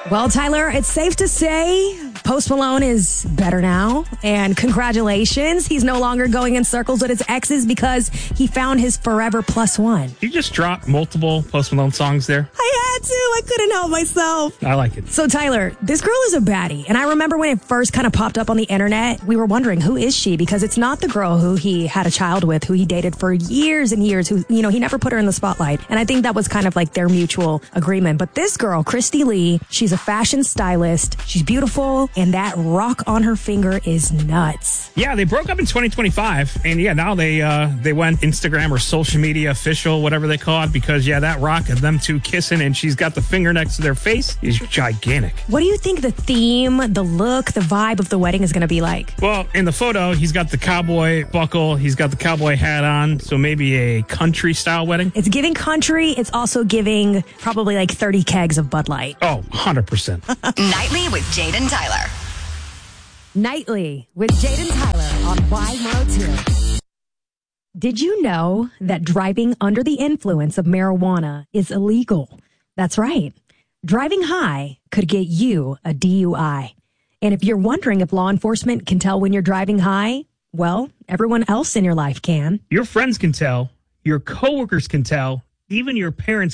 Well, Tyler, it's safe to say Post Malone is better now. And congratulations. He's no longer going in circles with his exes because he found his forever plus one. You just dropped multiple Post Malone songs there. I had to. I couldn't help myself. I like it. So, Tyler, this girl is a baddie. And I remember when it first kind of popped up on the internet, we were wondering, who is she? Because it's not the girl who he had a child with, who he dated for years and years, who, he never put her in the spotlight. And I think that was kind of like their mutual agreement. But this girl, Christy Lee, she's a fashion stylist. She's beautiful. And that rock on her finger is nuts. Yeah, they broke up in 2025. And now they went Instagram or social media official, whatever they call it, because that rock of them two kissing and she's got the finger next to their face is gigantic. What do you think the theme, the look, the vibe of the wedding is going to be like? Well, in the photo, he's got the cowboy buckle. He's got the cowboy hat on. So maybe a country style wedding. It's giving country. It's also giving probably like 30 kegs of Bud Light. Oh, 100%. Nightly with Jaden Tyler. Nightly with Jaden Tyler on Y102. Did you know that driving under the influence of marijuana is illegal? That's right. Driving high could get you a DUI. And if you're wondering if law enforcement can tell when you're driving high, well, everyone else in your life can. Your friends can tell. Your coworkers can tell. Even your parents